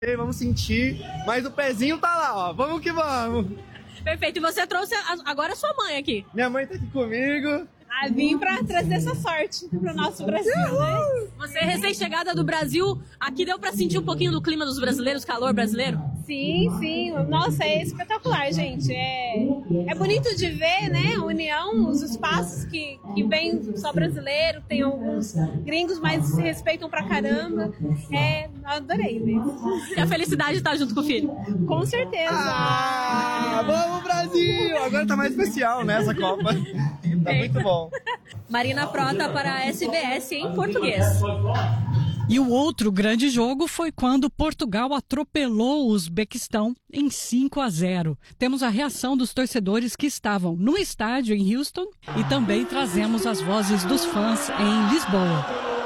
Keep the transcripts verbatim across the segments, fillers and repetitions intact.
E vamos sentir, mas o pezinho tá lá, ó. Vamos que vamos. Perfeito. E você trouxe agora a sua mãe aqui. Minha mãe tá aqui comigo. Ah, vim pra trazer essa sorte pro nosso Brasil, né? Você é recém-chegada do Brasil, aqui deu pra sentir um pouquinho do clima dos brasileiros, calor brasileiro? Sim, sim. Nossa, é espetacular, gente. É, é bonito de ver, né, a união, os espaços que, que vem só brasileiro, tem alguns gringos, mas se respeitam pra caramba. É, adorei mesmo. E a felicidade de estar junto com o filho? Com certeza. Ah, vamos Brasil! Agora tá mais especial, né, essa Copa. Tá muito bom. Marina Prota para a S B S em português. E o outro grande jogo foi quando Portugal atropelou o Uzbequistão em cinco a zero. Temos a reação dos torcedores que estavam no estádio em Houston e também trazemos as vozes dos fãs em Lisboa.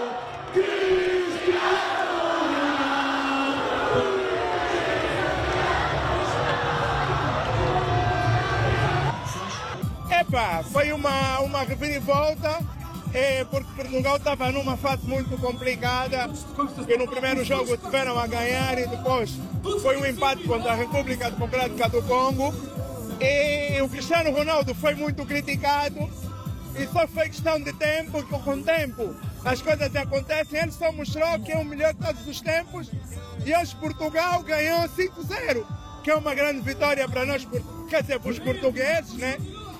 Epa, foi uma, uma reviravolta, é, porque Portugal estava numa fase muito complicada, que no primeiro jogo tiveram a ganhar e depois foi um empate contra a República Democrática do Congo. E o Cristiano Ronaldo foi muito criticado e só foi questão de tempo, que com o tempo as coisas acontecem. Ele só mostrou que é o melhor de todos os tempos e hoje Portugal ganhou cinco a zero, que é uma grande vitória para nós, quer dizer, para os portugueses, né?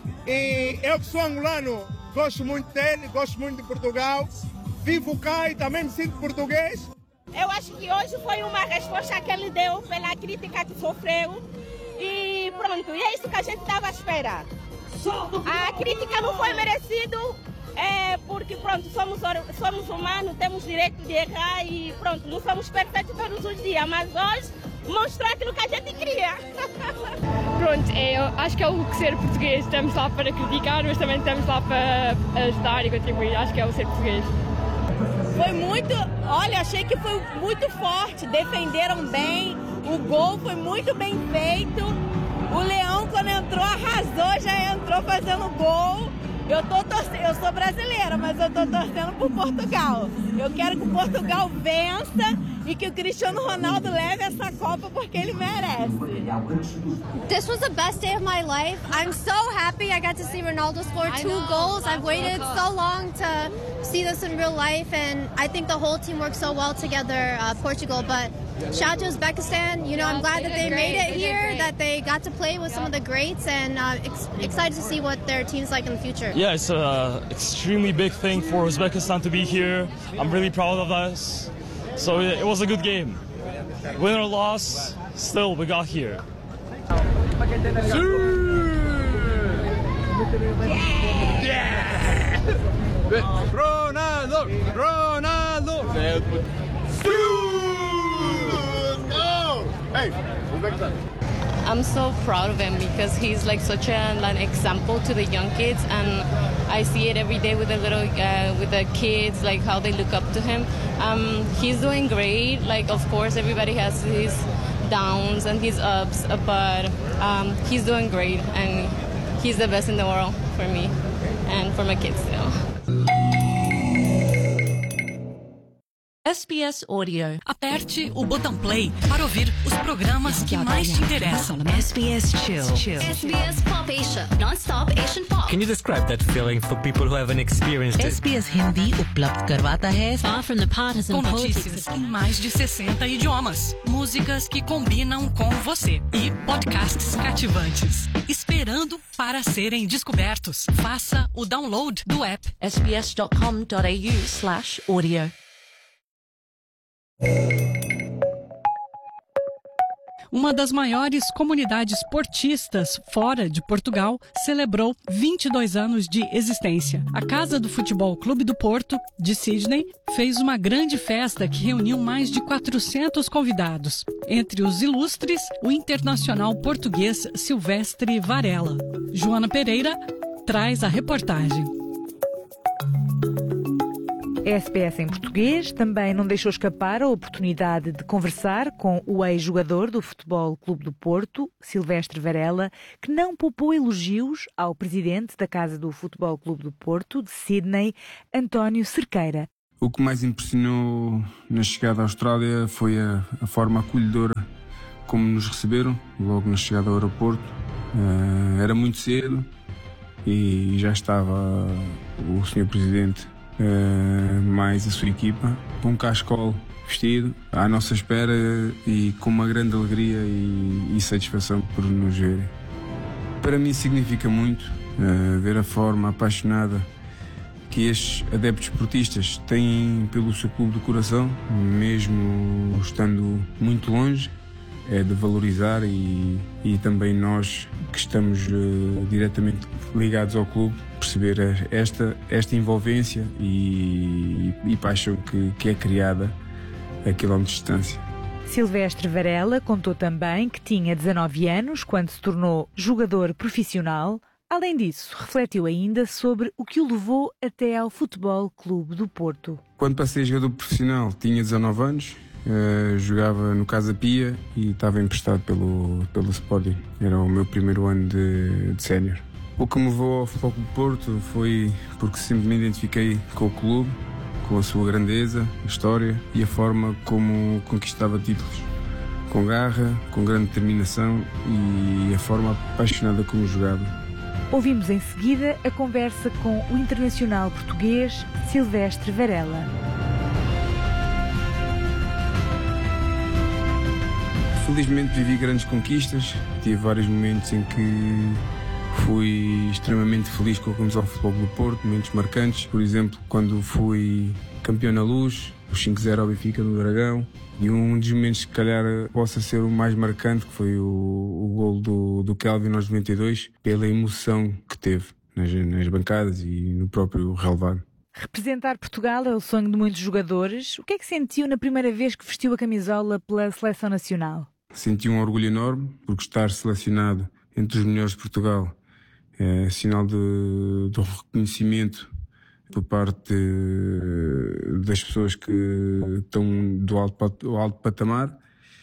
E eu que sou angolano, gosto muito dele, gosto muito de Portugal, vivo cá e também me sinto português. Eu acho que hoje foi uma resposta que ele deu pela crítica que sofreu e pronto, e é isso que a gente estava a esperar. A crítica não foi merecida, é, porque pronto, somos, somos humanos, temos direito de errar e pronto, não somos perfeitos todos os dias, mas hoje mostrou aquilo que a gente queria. Pronto, é, eu acho que é o que ser português, estamos lá para criticar, mas também estamos lá para ajudar e contribuir, acho que é o ser português. Foi muito, olha, achei que foi muito forte, defenderam bem, o gol foi muito bem feito, o Leão quando entrou arrasou, já entrou fazendo gol. Eu, tô torcendo, eu sou brasileira, mas eu estou torcendo por Portugal. Eu quero que o Portugal vença e que o Cristiano Ronaldo leve essa Copa porque ele merece. This was the best day of my life. I'm so happy I got to see Ronaldo score two know, goals. I've waited so long to see this in real life, and I think the whole team worked so well together, uh, Portugal. But shout out to Uzbekistan. You know, I'm glad that they made it here, that they got to play with some of the greats, and uh, ex- excited to see what their team's like in the future. Yeah, it's an extremely big thing for Uzbekistan to be here. I'm really proud of us. So it, it was a good game. Win or loss, still we got here. Yeah! Yeah! Ronaldo! Ronaldo! No! Hey, Uzbekistan. I'm so proud of him because he's like such an, an example to the young kids, and I see it every day with the little uh, with the kids, like how they look up to him. Um, he's doing great. Like, of course, everybody has his downs and his ups, but um, he's doing great, and he's the best in the world for me and for my kids too. S B S Audio. Aperte o botão play para ouvir os programas que mais te interessam. S B S Chill. Chill. S B S Pop Asia. Non-stop Asian pop. Can you describe that feeling for people who haven't experienced it? S B S Hindi उपलब्ध करवाता है. Far from the partisan com notícias em mais de sessenta idiomas, músicas que combinam com você e podcasts cativantes, esperando para serem descobertos. Faça o download do app S B S dot com dot A U slash audio. Uma das maiores comunidades portistas fora de Portugal celebrou vinte e dois anos de existência. A Casa do Futebol Clube do Porto, de Sydney, fez uma grande festa que reuniu mais de quatrocentos convidados. Entre os ilustres, o internacional português Silvestre Varela. Joana Pereira traz a reportagem. A S B S em português também não deixou escapar a oportunidade de conversar com o ex-jogador do Futebol Clube do Porto, Silvestre Varela, que não poupou elogios ao presidente da Casa do Futebol Clube do Porto, de Sydney, António Cerqueira. O que mais impressionou na chegada à Austrália foi a, a forma acolhedora como nos receberam, logo na chegada ao aeroporto. Uh, era muito cedo e já estava o senhor Presidente, uh, mais a sua equipa, com um cascol vestido, à nossa espera e com uma grande alegria e, e satisfação por nos verem. Para mim significa muito uh, ver a forma apaixonada que estes adeptos esportistas têm pelo seu clube do coração, mesmo estando muito longe. É de valorizar e, e também nós que estamos uh, diretamente ligados ao clube, perceber esta, esta envolvência e, e, e paixão que, que é criada a quilómetros de distância. Silvestre Varela contou também que tinha dezanove anos quando se tornou jogador profissional. Além disso, refletiu ainda sobre o que o levou até ao Futebol Clube do Porto. Quando passei a jogador profissional tinha dezanove anos. Uh, jogava no Casa Pia e estava emprestado pelo, pelo Sporting. Era o meu primeiro ano de, de sénior. O que me levou ao Futebol Clube do Porto foi porque sempre me identifiquei com o clube, com a sua grandeza, a história e a forma como conquistava títulos. Com garra, com grande determinação e a forma apaixonada como jogava. Ouvimos em seguida a conversa com o internacional português Silvestre Varela. Felizmente vivi grandes conquistas, tive vários momentos em que fui extremamente feliz com o que começou ao Futebol Clube do Porto, momentos marcantes, por exemplo, quando fui campeão na Luz, o cinco zero ao Benfica no Dragão, e um dos momentos que se calhar possa ser o mais marcante, que foi o, o golo do, do Kelvin aos noventa e dois, pela emoção que teve nas, nas bancadas e no próprio relevado. Representar Portugal é o sonho de muitos jogadores. O que é que sentiu na primeira vez que vestiu a camisola pela Seleção Nacional? Senti um orgulho enorme, porque estar selecionado entre os melhores de Portugal é sinal de, de reconhecimento por parte de, das pessoas que estão do alto, do alto patamar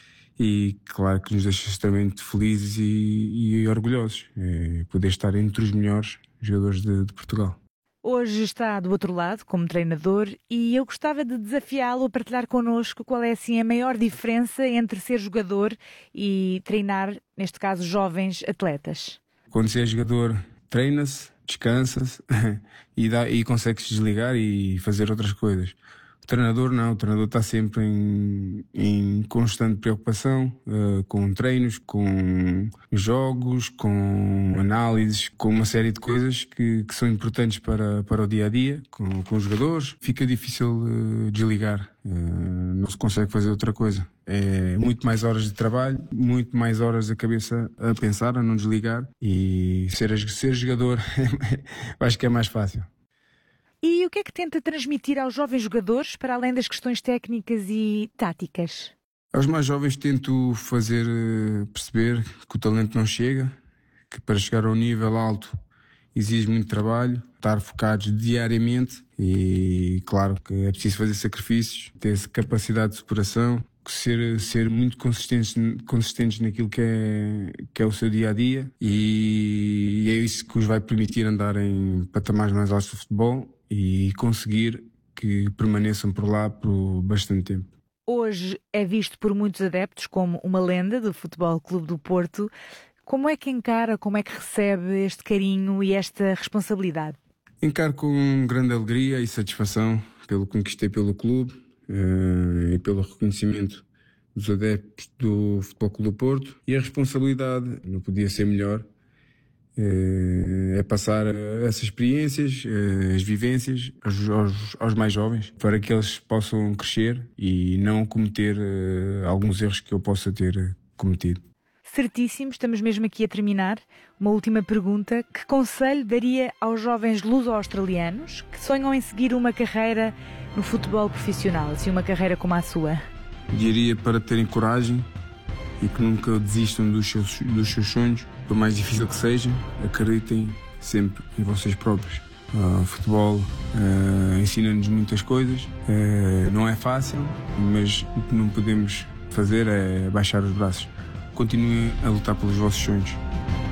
e claro que nos deixa extremamente felizes e, e orgulhosos é poder estar entre os melhores jogadores de, de Portugal. Hoje está do outro lado, como treinador, e eu gostava de desafiá-lo a partilhar connosco qual é assim a maior diferença entre ser jogador e treinar, neste caso, jovens atletas. Quando você é jogador, treina-se, descansa-se e, dá, e consegue-se desligar e fazer outras coisas. O treinador não, o treinador está sempre em, em constante preocupação, uh, com treinos, com jogos, com análises, com uma série de coisas que, que são importantes para, para o dia-a-dia, com, com os jogadores. Fica difícil uh, desligar, uh, não se consegue fazer outra coisa. É muito mais horas de trabalho, muito mais horas a cabeça a pensar, a não desligar e ser, ser jogador acho que é mais fácil. E o que é que tenta transmitir aos jovens jogadores, para além das questões técnicas e táticas? Aos mais jovens tento fazer perceber que o talento não chega, que para chegar ao nível alto exige muito trabalho, estar focados diariamente e claro que é preciso fazer sacrifícios, ter capacidade de superação, ser, ser muito consistentes, consistentes naquilo que é, que é o seu dia-a-dia e é isso que os vai permitir andar em patamares mais altos do futebol e conseguir que permaneçam por lá por bastante tempo. Hoje é visto por muitos adeptos como uma lenda do Futebol Clube do Porto. Como é que encara, como é que recebe este carinho e esta responsabilidade? Encaro com grande alegria e satisfação pelo que conquistei pelo clube uh, e pelo reconhecimento dos adeptos do Futebol Clube do Porto e a responsabilidade, não podia ser melhor, é passar essas experiências, as vivências aos, aos, aos mais jovens para que eles possam crescer e não cometer uh, alguns erros que eu possa ter cometido. Certíssimo, estamos mesmo aqui a terminar. Uma última pergunta. Que conselho daria aos jovens luso-australianos que sonham em seguir uma carreira no futebol profissional, assim uma carreira como a sua? Diria para terem coragem e que nunca desistam dos seus, dos seus sonhos, por mais difícil que seja, acreditem sempre em vocês próprios. O uh, futebol uh, ensina-nos muitas coisas, uh, não é fácil, mas o que não podemos fazer é baixar os braços. Continuem a lutar pelos vossos sonhos.